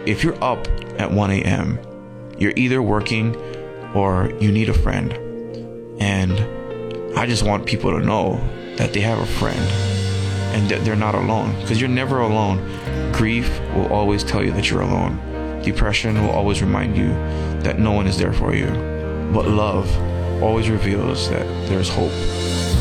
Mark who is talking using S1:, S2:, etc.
S1: if you're up at 1 a.m., you're either working or you need a friend. And I just want people to know that they have a friend and that they're not alone, because you're never alone. Grief will always tell you that you're alone. Depression will always remind you that no one is there for you. But love always reveals that there's hope.